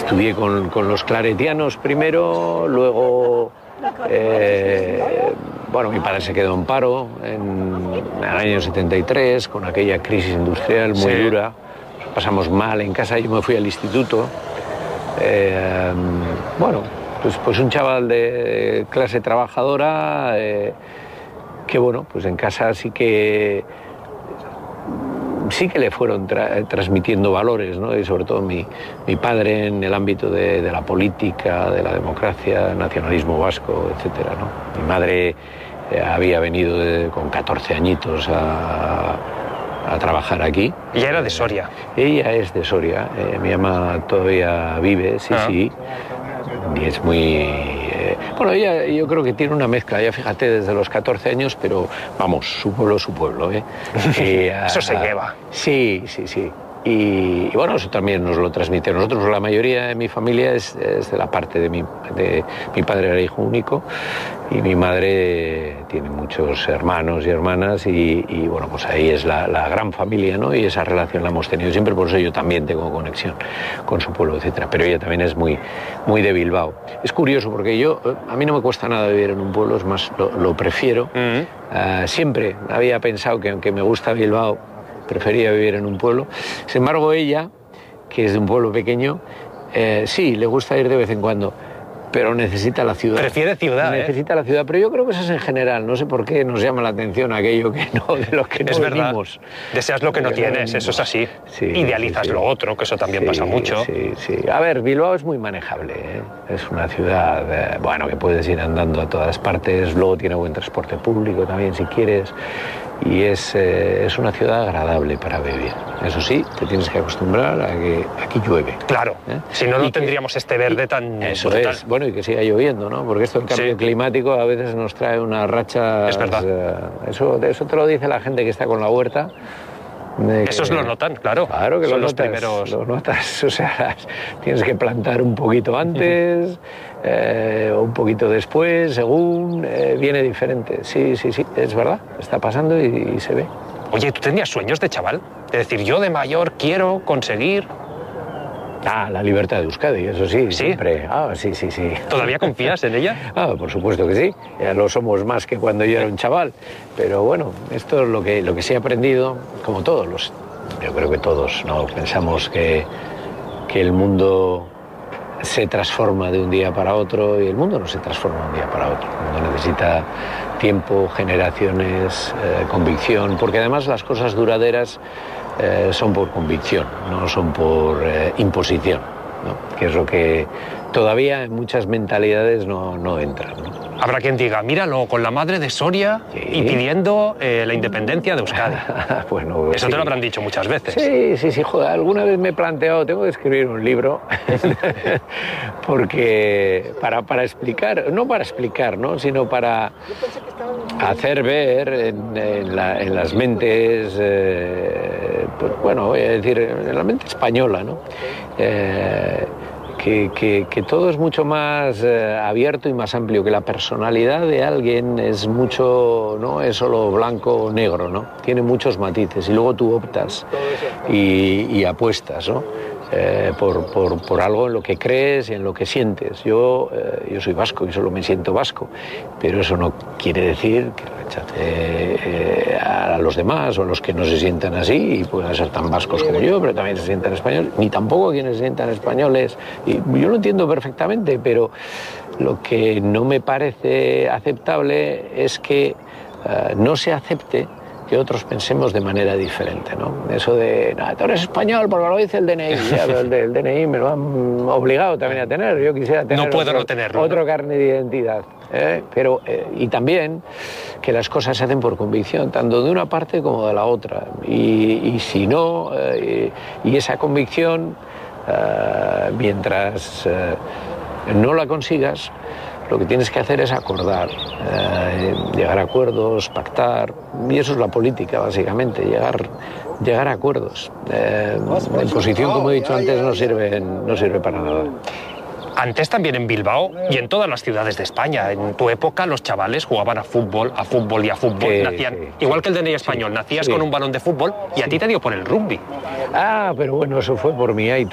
Estudié con los claretianos primero, luego, mi padre se quedó en paro en el año 73, con aquella crisis industrial muy dura. Pasamos mal en casa, yo me fui al instituto. Pues un chaval de clase trabajadora, que pues en casa sí que le fueron transmitiendo valores, ¿no? Y sobre todo mi padre en el ámbito de la política, de la democracia, nacionalismo vasco, etcétera, ¿no? Mi madre había venido con 14 añitos a trabajar aquí. ¿Ella era de Soria? Ella es de Soria. Mi mamá todavía vive, sí. Y es muy... ella yo creo que tiene una mezcla, ya fíjate, desde los 14 años, pero vamos, su pueblo es su pueblo, ¿eh? Eso se lleva. Sí. Y eso también nos lo transmite. Nosotros, la mayoría de mi familia es de la parte de mi padre, era hijo único, y mi madre tiene muchos hermanos y hermanas, y pues ahí es la gran familia, ¿no? Y esa relación la hemos tenido siempre, por eso yo también tengo conexión con su pueblo, etcétera. Pero ella también es muy, muy de Bilbao. Es curioso porque a mí no me cuesta nada vivir en un pueblo, es más, lo prefiero. Siempre había pensado que aunque me gusta Bilbao, prefería vivir en un pueblo. Sin embargo, ella, que es de un pueblo pequeño, sí, le gusta ir de vez en cuando, pero necesita la ciudad. Prefiere ciudad, Necesita la ciudad, pero yo creo que eso es en general. No sé por qué nos llama la atención aquello de lo que no es verdad. Venimos. Deseas lo que no tienes, eso es así. Sí, idealizas lo otro, que eso también pasa mucho. Sí. A ver, Bilbao es muy manejable, ¿eh? Es una ciudad, que puedes ir andando a todas partes, luego tiene buen transporte público también, si quieres. Y es una ciudad agradable para vivir. Eso sí, te tienes que acostumbrar a que aquí llueve. Claro, si no tendríamos este verde tan eso brutal. Es, y que siga lloviendo, ¿no? Porque esto, el cambio climático, a veces nos trae unas rachas... Es verdad. Eso te lo dice la gente que está con la huerta. Esos lo notan, claro. Claro que son lo los notas, primeros. Lo notas, o sea, tienes que plantar un poquito antes, un poquito después, según viene diferente. Sí, es verdad, está pasando y se ve. Oye, ¿tú tenías sueños de chaval? Es decir, yo de mayor quiero conseguir... La libertad de Euskadi, eso sí, siempre. Sí. ¿Todavía confías en ella? Por supuesto que sí. Ya lo somos más que cuando yo era un chaval. Pero esto es lo que sí he aprendido, como todos yo creo que todos, ¿no? Pensamos que el mundo se transforma de un día para otro, y el mundo no se transforma de un día para otro. El mundo necesita tiempo, generaciones, convicción, porque además las cosas duraderas son por convicción, no son por imposición, ¿no? Que es lo que todavía en muchas mentalidades no entra, ¿no? Habrá quien diga, míralo, con la madre de Soria y pidiendo la independencia de Euskadi. Eso te lo habrán dicho muchas veces. Sí, joder, alguna vez me he planteado, tengo que escribir un libro, porque para explicar, no para explicar, ¿no? Sino para hacer ver en las mentes, voy a decir, en la mente española, ¿no? Que todo es mucho más abierto y más amplio, que la personalidad de alguien es mucho, no es solo blanco o negro, ¿no? Tiene muchos matices, y luego tú optas y apuestas, ¿no? Por algo en lo que crees y en lo que sientes. Yo soy vasco y solo me siento vasco, pero eso no quiere decir que rechace a los demás o a los que no se sientan así y puedan ser tan vascos como yo, pero también se sientan españoles, ni tampoco quienes se sientan españoles. Y yo lo entiendo perfectamente, pero lo que no me parece aceptable es que no se acepte que otros pensemos de manera diferente, ¿no? Eso de, tú eres español porque lo dice el DNI, ya, pero el DNI me lo han obligado también a tener, yo quisiera tener otro carnet de identidad, pero y también que las cosas se hacen por convicción, tanto de una parte como de la otra, y si no, y esa convicción, mientras no la consigas, lo que tienes que hacer es acordar, llegar a acuerdos, pactar, y eso es la política, básicamente, llegar a acuerdos. La imposición, como he dicho antes, no sirve para nada. Antes también en Bilbao y en todas las ciudades de España, en tu época los chavales jugaban a fútbol nacían, igual que el DNI español, nacías con un balón de fútbol y a ti te dio por el rugby. Pero bueno, eso fue por mi aita.